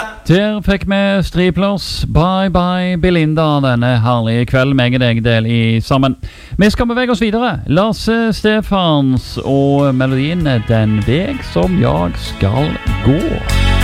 Der fikk vi Striplers Bye Bye Belinda denne herlige kvelden med deg del i sammen. Vi skal bevege oss videre. Lasse Stefans og melodien Den veg som jeg skal gå.